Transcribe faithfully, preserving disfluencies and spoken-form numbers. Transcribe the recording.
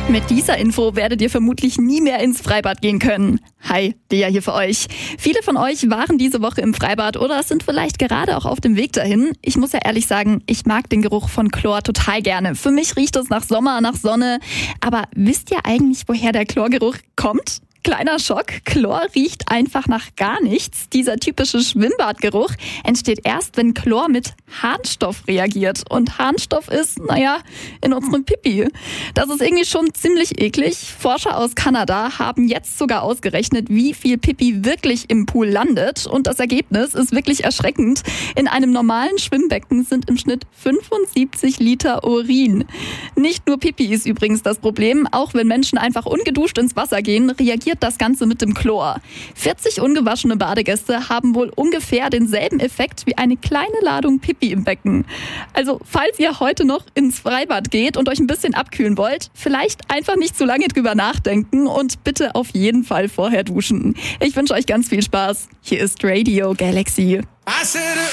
Mit dieser Info werdet ihr vermutlich nie mehr ins Freibad gehen können. Hi, Lea hier für euch. Viele von euch waren diese Woche im Freibad oder sind vielleicht gerade auch auf dem Weg dahin. Ich muss ja ehrlich sagen, ich mag den Geruch von Chlor total gerne. Für mich riecht es nach Sommer, nach Sonne. Aber wisst ihr eigentlich, woher der Chlorgeruch kommt? Kleiner Schock, Chlor riecht einfach nach gar nichts. Dieser typische Schwimmbadgeruch entsteht erst, wenn Chlor mit Harnstoff reagiert. Und Harnstoff ist, naja, in unserem Pipi. Das ist irgendwie schon ziemlich eklig. Forscher aus Kanada haben jetzt sogar ausgerechnet, wie viel Pipi wirklich im Pool landet. Und das Ergebnis ist wirklich erschreckend. In einem normalen Schwimmbecken sind im Schnitt fünfundsiebzig Liter Urin. Nicht nur Pipi ist übrigens das Problem. Auch wenn Menschen einfach ungeduscht ins Wasser gehen, reagiert das Ganze mit dem Chlor. vierzig ungewaschene Badegäste haben wohl ungefähr denselben Effekt wie eine kleine Ladung Pipi im Becken. Also, falls ihr heute noch ins Freibad geht und euch ein bisschen abkühlen wollt, vielleicht einfach nicht zu lange drüber nachdenken und bitte auf jeden Fall vorher duschen. Ich wünsche euch ganz viel Spaß. Hier ist Radio Galaxy.